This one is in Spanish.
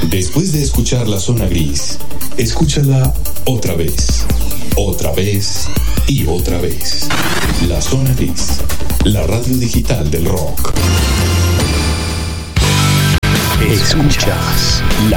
Después de escuchar La Zona Gris, escúchala otra vez y otra vez. La Zona Gris, la radio digital del rock. Escuchas La